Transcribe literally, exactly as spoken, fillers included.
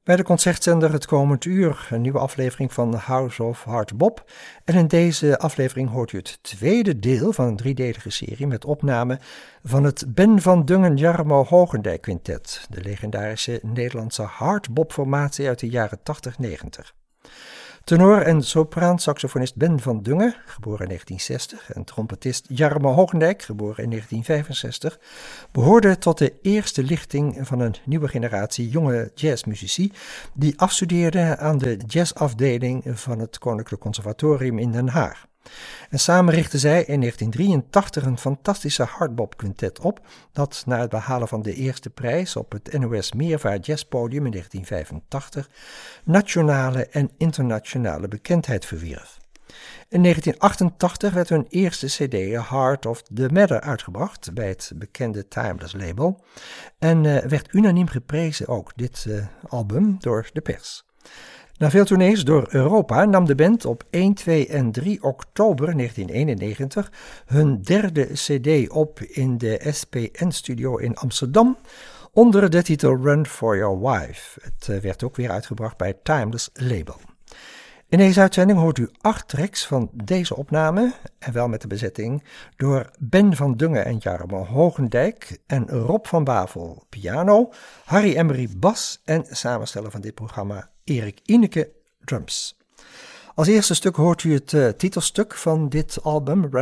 Bij de concertzender Het Komend Uur, een nieuwe aflevering van House of Hard Bop. En in deze aflevering hoort u het tweede deel van een driedelige serie met opname van het Ben van Dungen-Jarmo Hogendijk Quintet, de legendarische Nederlandse hardbop-formatie uit de jaren tachtig negentig. Tenor en sopraansaxofonist Ben van Dungen, geboren in negentien zestig, en trompetist Jarmo Hogendijk, geboren in negentien vijfenzestig, behoorden tot de eerste lichting van een nieuwe generatie jonge jazzmuzici die afstudeerden aan de jazzafdeling van het Koninklijk Conservatorium in Den Haag. En samen richtten zij in negentien drieëntachtig een fantastische hardbop quintet op, dat na het behalen van de eerste prijs op het N O S Meervaart Jazzpodium in negentien vijfentachtig nationale en internationale bekendheid verwierf. In negentien achtentachtig werd hun eerste cd Heart of the Matter uitgebracht bij het bekende Timeless label en uh, werd unaniem geprezen ook dit uh, album door de pers. Na veel tournees door Europa nam de band op één, twee en drie oktober negentien eenennegentig hun derde cd op in de S P N-studio in Amsterdam onder de titel Run for Your Wife. Het uh, werd ook weer uitgebracht bij het Timeless label. In deze uitzending hoort u acht tracks van deze opname, en wel met de bezetting door Ben van Dungen en Jarmo Hogendijk en Rob van Bavel piano, Harry Emery bas en samensteller van dit programma Erik Ineke drums. Als eerste stuk hoort u het uh, titelstuk van dit album,